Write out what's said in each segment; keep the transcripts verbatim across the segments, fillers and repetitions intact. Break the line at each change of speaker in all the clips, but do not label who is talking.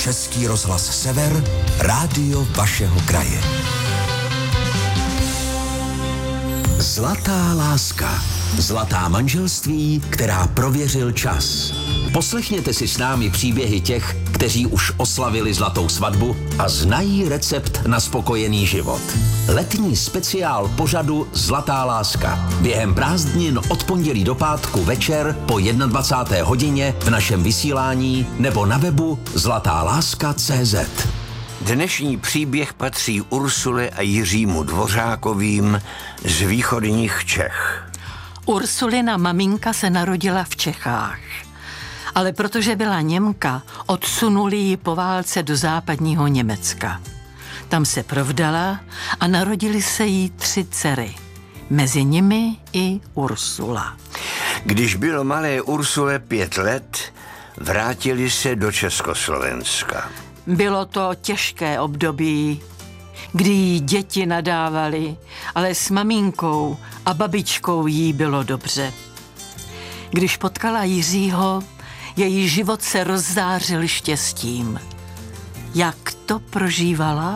Český rozhlas Sever, rádio vašeho kraje. Zlatá láska. Zlatá manželství, která prověřil čas. Poslechněte si s námi příběhy těch, kteří už oslavili zlatou svatbu a znají recept na spokojený život. Letní speciál pořadu Zlatá láska. Během prázdnin od pondělí do pátku večer po dvacáté jedné hodině v našem vysílání nebo na webu zlatáláska tečka cé zet.
Dnešní příběh patří Ursule a Jiřímu Dvořákovým z východních Čech.
Ursulina maminka se narodila v Čechách, ale protože byla Němka, odsunuli ji po válce do západního Německa. Tam se provdala a narodily se jí tři dcery. Mezi nimi i Ursula.
Když bylo malé Ursule pět let, vrátili se do Československa.
Bylo to těžké období, kdy jí děti nadávali, ale s maminkou a babičkou jí bylo dobře. Když potkala Jiřího, její život se rozzářil štěstím. Jak to prožívala?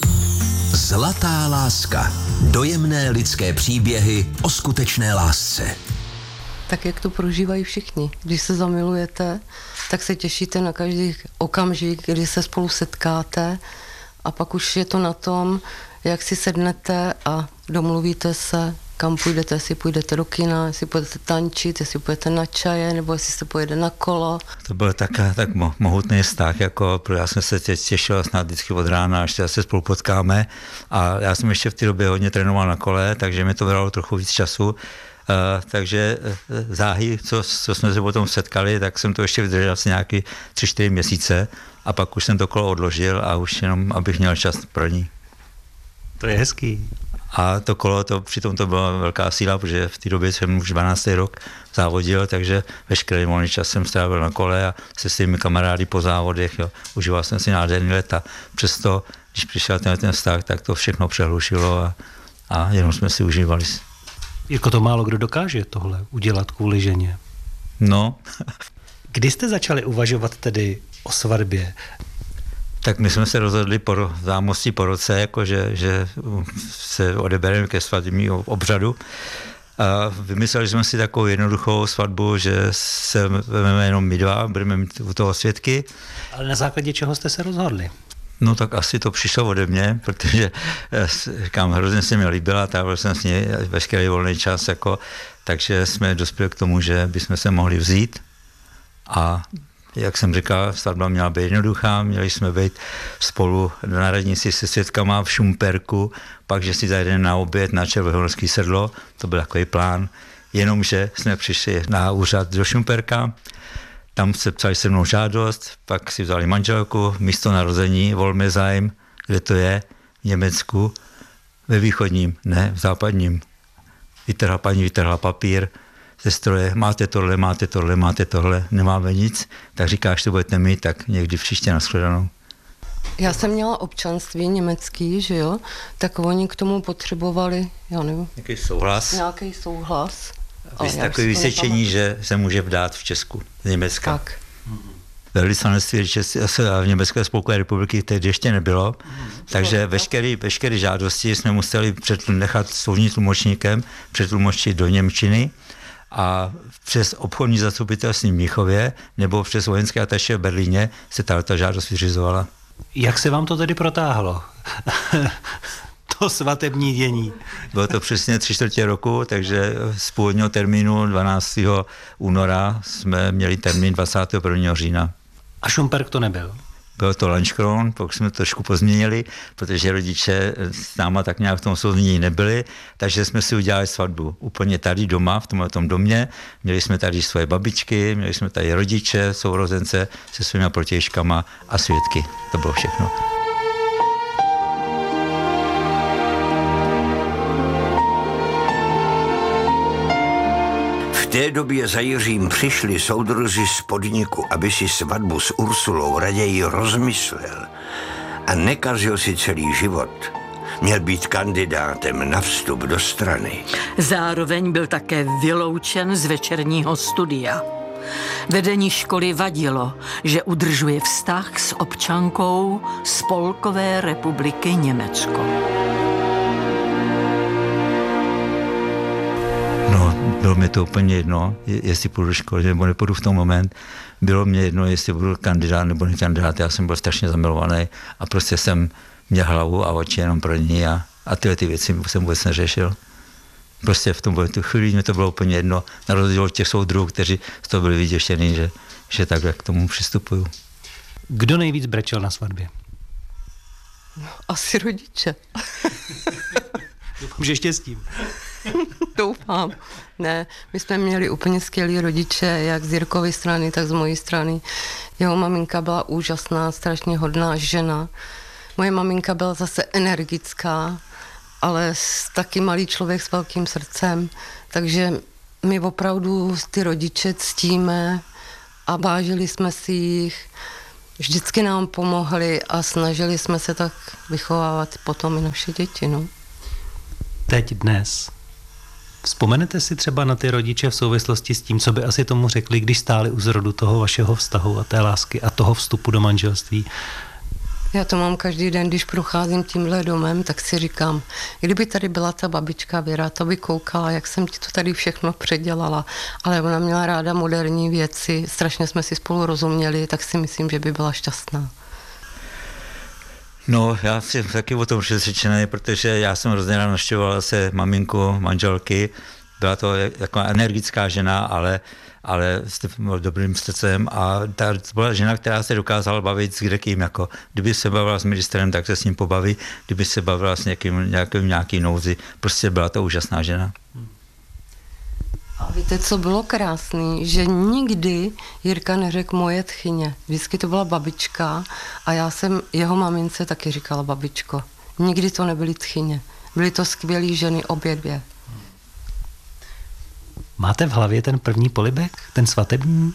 Zlatá láska. Dojemné lidské příběhy o skutečné lásce.
Tak jak to prožívají všichni. Když se zamilujete, tak se těšíte na každý okamžik, kdy se spolu setkáte a pak už je to na tom, jak si sednete a domluvíte se, kam půjdete, jestli půjdete do kina, jestli půjdete tančit, jestli půjdete na čaje, nebo jestli se pojede na kolo.
To byl tak, tak mohutný vztah, jako, já jsem se těšil snad vždycky od rána, až se spolu potkáme a já jsem ještě v té době hodně trénoval na kole, takže mi to bralo trochu víc času. Uh, takže uh, záhy, co, co jsme se potom setkali, tak jsem to ještě vydržel asi nějaký tři, čtyři měsíce a pak už jsem to kolo odložil a už jenom, abych měl čas pro ní.
To je hezký.
A to kolo, to, přitom to byla velká síla, protože v té době jsem už dvanáctý rok závodil, takže veškerý volný čas jsem strávil na kole a se svými kamarády po závodech, jo. Užíval jsem si nádherný let a přesto, když přišel ten, ten vztah, tak to všechno přehlušilo a, a jenom jsme si užívali.
Jako to málo kdo dokáže tohle udělat kvůli ženě.
No.
Kdy jste začali uvažovat tedy o svatbě?
Tak my jsme se rozhodli po zámostí po roce, jako že, že se odebereme ke svatebnímu obřadu. A vymysleli jsme si takovou jednoduchou svatbu, že se vezmeme jenom my dva, budeme mít u toho svědky.
Ale na základě čeho jste se rozhodli?
No tak asi to přišlo ode mě, protože říkám, hrozně se mi líbila, trávil jsem s ní veškerý volný čas, jako, takže jsme dospěli k tomu, že bychom se mohli vzít a jak jsem říkal, svatba měla být jednoduchá, měli jsme být spolu na radnici se svědkama v Šumperku, pak, že si zajedeme na oběd na Červohorský sedlo, to byl takový plán, jenomže jsme přišli na úřad do Šumperka, tam se psali se mnou žádost, pak si vzali manželku, místo narození, Volmezheim, kde to je, v Německu, ve východním, ne, v západním. Vytrhla paní, vytrhla papír ze stroje, máte tohle, máte tohle, máte tohle, nemáme nic, tak říkáš, to budete mít, tak někdy příště nashledanou.
Já jsem měla občanství německý, že jo, tak oni k tomu potřebovali, já nevím.
Nějaký souhlas.
Nějaký souhlas.
Vy jste takový vysvědčení, že se může vdát v Česku, z Německa.
Tak.
Velvyslanectví v Německé spolkové republiky tehdy ještě nebylo, takže veškeré, veškeré žádosti jsme museli před, nechat slovním tlumočníkem přetlumočit do němčiny a přes obchodní zastupitelství v Mnichově nebo přes vojenské ataše v Berlíně se tato žádost vyřizovala.
Jak se vám to tedy protáhlo? To svatební dění.
Bylo to přesně tři čtvrtě roku, takže z původního termínu dvanáctého února jsme měli termín dvacátého prvního října.
A Šumperk to nebyl?
Byl to Lanškron, pak jsme to trošku pozměnili, protože rodiče s náma tak nějak v tom souznění nebyli, takže jsme si udělali svatbu úplně tady doma, v tomhletom domě. Měli jsme tady svoje babičky, měli jsme tady rodiče, sourozence se svými protějškama a svědky. To bylo všechno.
V té době za Jiřím přišli soudruzi z podniku, aby si svatbu s Ursulou raději rozmyslel a nekazil si celý život. Měl být kandidátem na vstup do strany.
Zároveň byl také vyloučen z večerního studia. Vedení školy vadilo, že udržuje vztah s občankou Spolkové republiky Německo.
No, bylo mi to úplně jedno, jestli půjdu do školy nebo nepůjdu v tom moment. Bylo mě jedno, jestli budu kandidát nebo nekandidát. Já jsem byl strašně zamilovaný a prostě jsem měl hlavu a oči jenom pro ní a, a tyhle ty věci jsem vůbec neřešil. Prostě v tom tu chvíli mi to bylo úplně jedno, na rozdíl od těch soudruhů, kteří z toho byli vyděšení, že, že takhle k tomu přistupuju.
Kdo nejvíc brečel na svatbě?
No, asi rodiče.
Doufám, že štěstím.
Doufám. Ne, my jsme měli úplně skvělý rodiče, jak z Jirkovy strany, tak z mojí strany. Jeho maminka byla úžasná, strašně hodná žena. Moje maminka byla zase energická, ale taky malý člověk s velkým srdcem. Takže my opravdu ty rodiče ctíme a vážili jsme si jich. Vždycky nám pomohli a snažili jsme se tak vychovávat potom i naše děti. No.
Teď dnes. Vzpomenete si třeba na ty rodiče v souvislosti s tím, co by asi tomu řekli, když stáli u zrodu toho vašeho vztahu a té lásky a toho vstupu do manželství?
Já to mám každý den, když procházím tímhle domem, tak si říkám, kdyby tady byla ta babička Věra, ta by koukala, jak jsem ti to tady všechno předělala, ale ona měla ráda moderní věci, strašně jsme si spolu rozuměli, tak si myslím, že by byla šťastná.
No, já jsem taky o tom přesvědčený, protože já jsem hrozně rád navštěvoval se maminku, manželky. Byla to jako energická žena, ale, ale s dobrým srdcem a ta byla žena, která se dokázala bavit s kdekým, jako kdyby se bavila s ministrem, tak se s ním pobaví, kdyby se bavila s někým, nějakým, nějaký nouzi, prostě byla to úžasná žena.
A víte, co bylo krásný? Že nikdy Jirka neřekl moje tchyně. Vždycky to byla babička a já jsem jeho mamince taky říkala babičko. Nikdy to nebyly tchyně. Byly to skvělý ženy, obě dvě.
Máte v hlavě ten první polibek, ten svatební?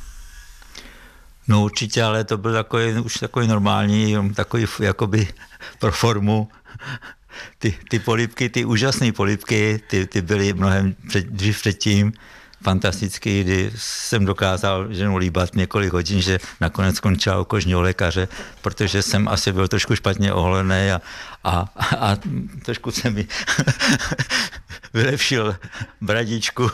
No určitě, ale to byl takový, už takový normální, takový jakoby pro formu. Ty, ty polibky, ty úžasné polibky, ty, ty byly mnohem před, dřív předtím fantastický, kdy jsem dokázal ženu líbat několik hodin, že nakonec skončila u kožního lékaře, protože jsem asi byl trošku špatně oholený a, a, a trošku se mi vylepšil bradičku.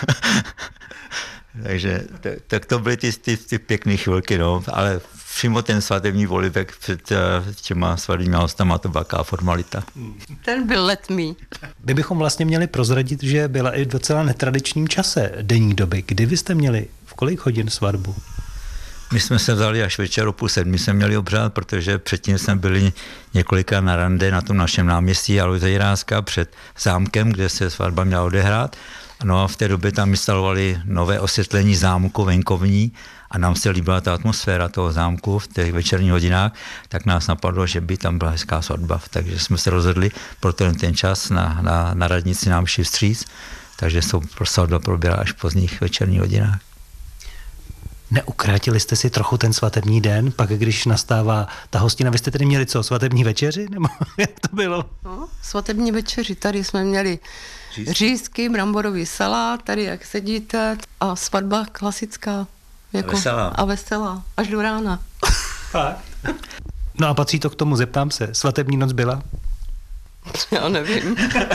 Takže tak to byly ty, ty, ty pěkné chvilky, no, ale přímo ten svatební polibek před těma svatebníma hostama, to byla taková formalita.
Ten byl letmý.
My bychom vlastně měli prozradit, že byla i v docela netradičním čase denní doby. Kdy vy jste měli, v kolik hodin svatbu?
My jsme se vzali až večer o půl sedmi jsme měli obřád, protože předtím jsme byli několika na rande na tom našem náměstí Alojze Jiráska před zámkem, kde se svatba měla odehrát. No a v té době tam instalovali nové osvětlení zámku venkovní a nám se líbila ta atmosféra toho zámku v těch večerních hodinách, tak nás napadlo, že by tam byla hezká svatba. Takže jsme se rozhodli pro ten, ten čas na, na, na radnici nám šli vstříc, takže svatba proběhla až v pozdních večerních hodinách.
Neukrátili jste si trochu ten svatební den, pak když nastává ta hostina, vy jste tedy měli co, svatební večeři, nebo jak to bylo?
No, svatební večeři, tady jsme měli řízky, řízky bramborový salát, tady jak sedíte a svatba klasická. Jako, a
veselá.
A veselá, až do rána.
Fakt? No a patří to k tomu, zeptám se, svatební noc byla?
Já nevím.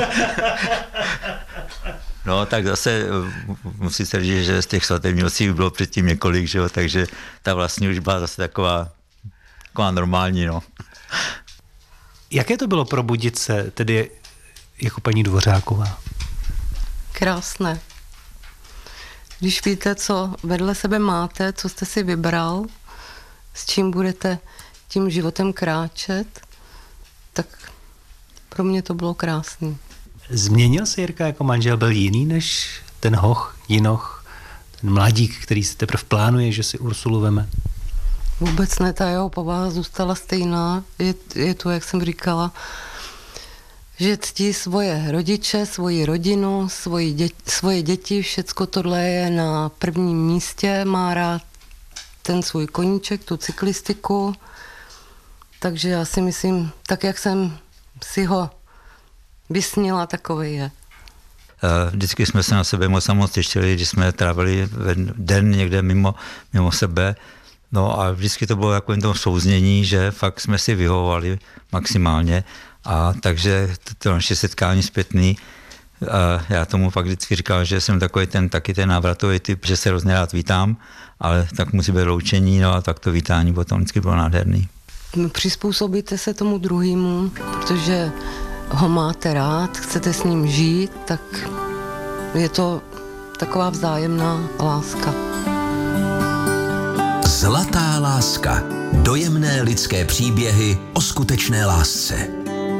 No tak zase musí se říct, že z těch svatebních nocí bylo předtím několik, že jo, takže ta vlastně už byla zase taková, taková normální, no.
Jaké to bylo probudit se tedy jako paní Dvořáková?
Krásné. Když víte, co vedle sebe máte, co jste si vybral, s čím budete tím životem kráčet, tak pro mě to bylo krásný.
Změnil se Jirka jako manžel, byl jiný než ten hoch, jinoch, ten mladík, který si teprve plánuje, že si Ursulu veme?
Vůbec ne, ta jeho povaha zůstala stejná. Je, je to, jak jsem říkala, že ctí svoje rodiče, svoji rodinu, svoji dě, svoje děti, všecko tohle je na prvním místě, má rád ten svůj koníček, tu cyklistiku, takže já si myslím, tak jak jsem si ho vysnila, takový je.
vždycky jsme se na sebe moc a moc těšili, když jsme trávili den někde mimo, mimo sebe. No a vždycky to bylo jako jen to souznění, že fakt jsme si vyhovovali maximálně. A takže to, to naše setkání zpětný, a já tomu fakt vždycky říkal, že jsem takový ten, taky ten návratový typ, že se hrozně rád vítám, ale tak musí být loučení, no a tak to vítání potom vždycky bylo nádherný.
Přizpůsobíte se tomu druhému, protože ho máte rád, chcete s ním žít, tak je to taková vzájemná láska.
Zlatá láska. Dojemné lidské příběhy o skutečné lásce.